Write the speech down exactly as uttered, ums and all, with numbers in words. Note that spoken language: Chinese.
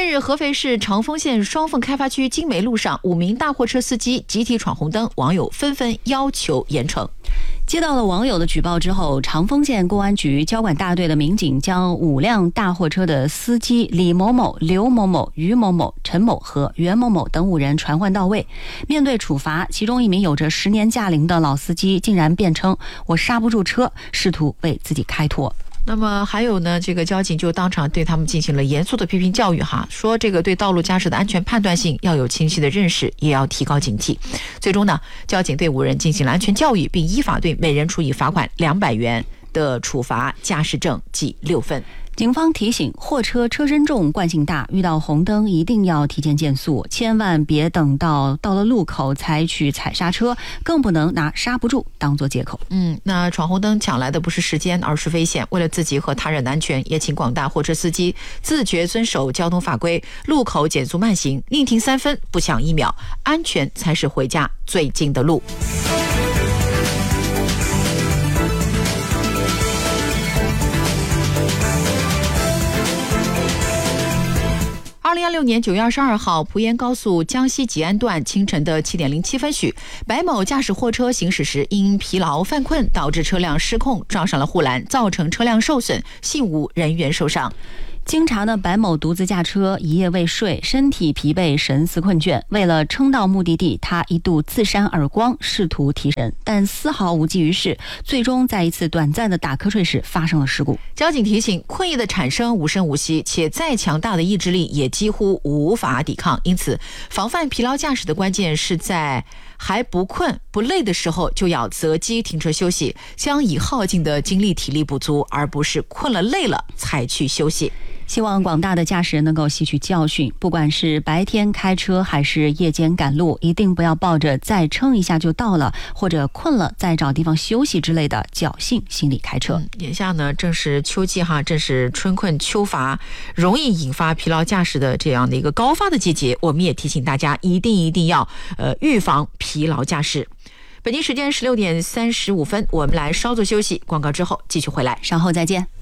近日，合肥市长丰县双凤开发区金梅路上，五名大货车司机集体闯红灯，网友纷纷要求严惩。 接到了网友的举报之后，长丰县公安局交管大队的民警将五辆大货车的司机李某某、刘某某、于某某、陈某和袁某某等五人传唤到位。面对处罚，其中一名有着十年驾龄的老司机竟然辩称我刹不住车，试图为自己开脱。 那么还有呢，这个交警就当场对他们进行了严肃的批评教育哈，说这个对道路驾驶的安全判断性要有清晰的认识，也要提高警惕。最终呢，交警对五人进行了安全教育，并依法对每人处以罚款两百元的处罚，驾驶证记六分。 警方提醒，货车车身重，惯性大，遇到红灯一定要提前减速，千万别等到到了路口才去踩刹车，更不能拿刹不住当作借口。 嗯，那闯红灯抢来的不是时间，而是危险。为了自己和他人的安全，也请广大货车司机自觉遵守交通法规，路口减速慢行，宁停三分，不抢一秒，安全才是回家最近的路。二零二六年九月二十二号，蒲盐高速江西吉安段清晨的七点零七分许，白某驾驶货车行驶时因疲劳犯困，导致车辆失控撞上了护栏，造成车辆受损，幸无人员受伤。 经查呢，白某独自驾车，一夜未睡，身体疲惫，神思困倦。为了撑到目的地，他一度自扇耳光，试图提神，但丝毫无济于事。最终在一次短暂的打瞌睡时发生了事故。 交警提醒，困意的产生无声无息，且再强大的意志力也几乎无法抵抗。因此，防范疲劳驾驶的关键是在还不困不累的时候就要择机停车休息，将已耗尽的精力体力补足，而不是困了累了才去休息。 希望广大的驾驶人能够吸取教训，不管是白天开车还是夜间赶路，一定不要抱着再撑一下就到了，或者困了再找地方休息之类的侥幸心理开车。 嗯、眼下呢，正是秋季哈，正是春困秋乏，容易引发疲劳驾驶的这样的一个高发的季节，我们也提醒大家一定一定要呃预防疲劳驾驶。北京时间十六点三十五分，我们来稍作休息，广告之后继续回来， 稍后再见。